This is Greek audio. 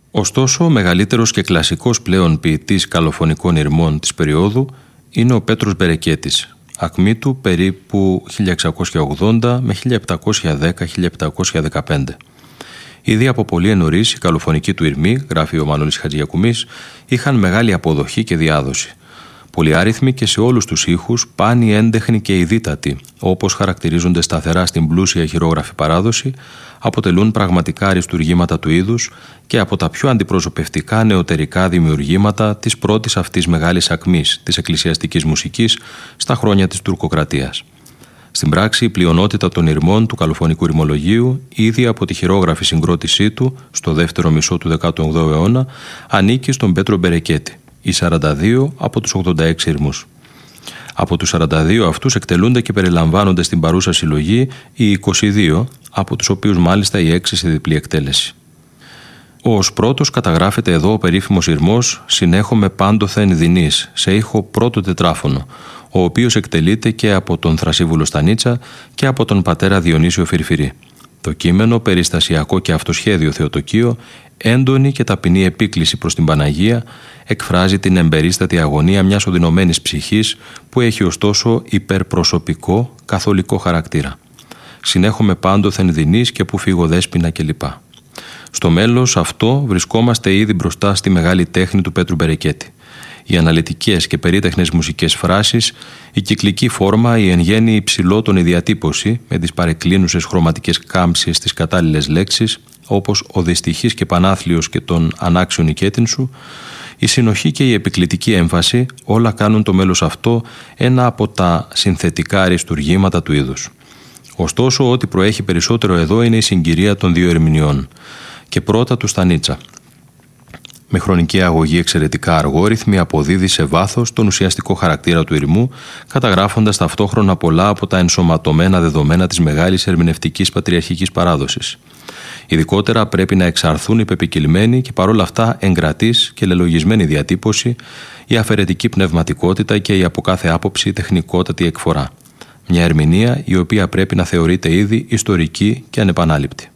Ωστόσο, ο μεγαλύτερος και κλασικός πλέον ποιητής καλοφωνικών ηρμών της περίοδου είναι ο Πέτρος Μπερεκέτης, ακμή του περίπου 1680 με 1710-1715. Ήδη από πολύ νωρίς οι καλοφωνικοί του ηρμοί, γράφει ο Μανώλης Χατζηγιακουμής, είχαν μεγάλη αποδοχή και διάδοση. Πολυάριθμοι και σε όλους τους ήχους, πάνοι έντεχνοι και ειδήτατοι, όπως χαρακτηρίζονται σταθερά στην πλούσια χειρόγραφη παράδοση, αποτελούν πραγματικά αριστουργήματα του είδους και από τα πιο αντιπροσωπευτικά νεωτερικά δημιουργήματα της πρώτης αυτής μεγάλης ακμής της εκκλησιαστικής μουσικής στα χρόνια της τουρκοκρατίας. Στην πράξη, η πλειονότητα των ηρμών του καλοφωνικού ηρμολογίου, ήδη από τη χειρόγραφη συγκρότησή του στο δεύτερο μισό του 18ου αιώνα, ανήκει στον Πέτρο Μπερεκέτη, οι 42 από τους 86 ηρμούς. Από τους 42 αυτούς εκτελούνται και περιλαμβάνονται στην παρούσα συλλογή οι 22, από τους οποίους μάλιστα οι 6 σε διπλή εκτέλεση. Ως πρώτος καταγράφεται εδώ ο περίφημος ηρμός «Συνέχομαι πάντοθεν δεινής» σε ήχο πρώτο τετράφωνο, ο οποίος εκτελείται και από τον Θρασίβουλο Στανίτσα και από τον πατέρα Διονύσιο Φυρφυρή. Το κείμενο, περιστασιακό και αυτοσχέδιο Θεοτοκείο, έντονη και ταπεινή επίκληση προς την Παναγία, εκφράζει την εμπερίστατη αγωνία μιας οδυνωμένης ψυχής που έχει ωστόσο υπερπροσωπικό καθολικό χαρακτήρα. «Συνέχομαι πάντοθεν δεινής και που φύγω δέσποινα» κλπ. Στο μέλος αυτό βρισκόμαστε ήδη μπροστά στη μεγάλη τέχνη του Πέτρου Μπερεκέτη. Οι αναλυτικές και περίτεχνες μουσικές φράσεις, η κυκλική φόρμα, η εν γέννη υψηλότονη διατύπωση με τις παρεκκλίνουσες χρωματικές κάμψεις στις κατάλληλες λέξεις, όπως ο δυστυχής και πανάθλιος και τον ανάξιον οικέτην σου, η συνοχή και η επικλητική έμφαση, όλα κάνουν το μέλος αυτό ένα από τα συνθετικά αριστουργήματα του είδους. Ωστόσο, ό,τι προέχει περισσότερο εδώ είναι η συγκυρία των δύο ερμηνειών. Και πρώτα του Στανίτσα. Με χρονική αγωγή εξαιρετικά αργόρυθμη αποδίδει σε βάθος τον ουσιαστικό χαρακτήρα του ηρμού, καταγράφοντας ταυτόχρονα πολλά από τα ενσωματωμένα δεδομένα της μεγάλης ερμηνευτικής πατριαρχικής παράδοσης. Ειδικότερα πρέπει να εξαρθούν η πεπικυλμένη και παρόλα αυτά εγκρατής και λελογισμένη διατύπωση, η αφαιρετική πνευματικότητα και η από κάθε άποψη τεχνικότατη εκφορά. Μια ερμηνεία η οποία πρέπει να θεωρείται ήδη ιστορική και ανεπανάληπτη.